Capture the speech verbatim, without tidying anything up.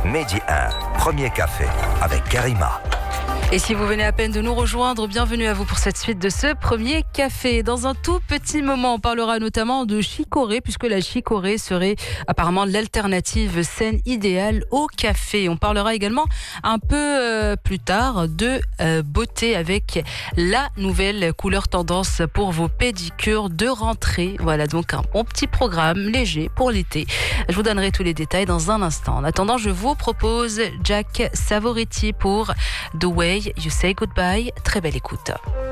Mehdi un, premier café avec Karima. Et si vous venez à peine de nous rejoindre, bienvenue à vous pour cette suite de ce premier café. Dans un tout petit moment, on parlera notamment de chicorée, puisque la chicorée serait apparemment l'alternative saine idéale au café. On parlera également un peu euh, plus tard de euh, beauté avec la nouvelle couleur tendance pour vos pédicures de rentrée. Voilà donc un bon petit programme léger pour l'été. Je vous donnerai tous les détails dans un instant. En attendant, je vous propose Jack Savoretti pour The Way You Say Goodbye. Très belle écoute.